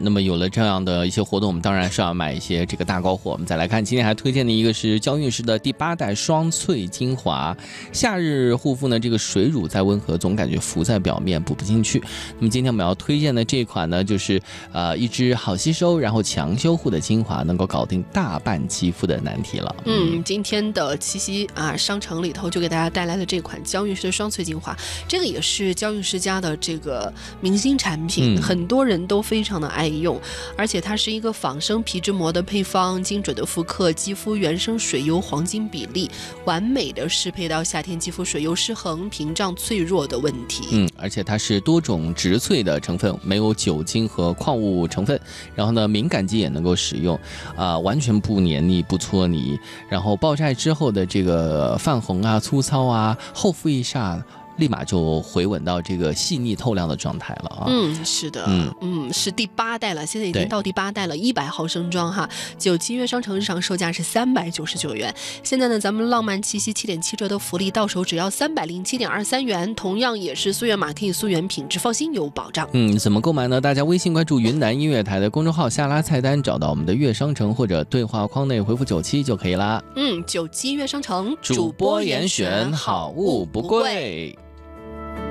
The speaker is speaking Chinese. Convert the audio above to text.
那么有了这样的一些活动，我们当然是要买一些这个大高货。我们再来看，今天还推荐的一个是娇韵诗的第8代双萃精华，夏日护肤呢，这个水乳再温和，总感觉浮在表面，补不进去。那么今天我们要推荐的这款呢，就是一支好吸收，然后强修护的精华，能够搞定大半肌肤的难题了。 今天的七夕商城里头就给大家带来的这款娇韵诗的双萃精华，这个也是娇韵诗家的这个明星产品，很多人都非常的爱用，而且它是一个仿生皮脂膜的配方，精准的复刻肌肤原生水油黄金比例，完美的适配到夏天肌肤水油失衡、屏障脆弱的问题。 而且它是多种植萃的成分，没有酒精和矿物成分，然后呢，敏感肌也能够使用，完全不黏腻、不搓泥，然后暴晒之后的这个泛红粗糙厚敷一煞，立马就回稳到这个细腻透亮的状态了啊！ 是的，是第8代了，现在已经到第8代了，100毫升装哈，97月商城日常售价是399元，现在呢，咱们浪漫七夕7.7折的福利，到手只要307.23元，同样也是溯源马可以溯源品质，放心有保障。 怎么购买呢？大家微信关注云南音乐台的公众号，下拉菜单找到我们的乐商城，或者对话框内回复97就可以啦。 97月商城主播严选，好物不贵。